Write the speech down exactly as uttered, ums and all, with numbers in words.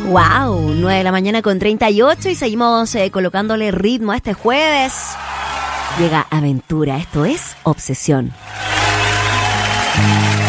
Wow, nueve de la mañana con treinta y ocho y seguimos eh, colocándole ritmo a este jueves. Llega Aventura, esto es Obsesión.